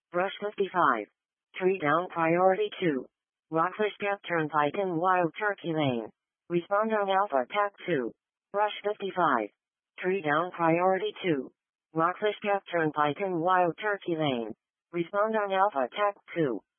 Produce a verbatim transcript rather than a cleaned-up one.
Brush fifty-five. Tree down priority two. Rockfish Gap Turnpike and Wild Turkey Lane. Respond on Alpha Tac two. Brush fifty-five. Tree down priority two. Rockfish Gap Turnpike and Wild Turkey Lane. Respond on Alpha Tac two.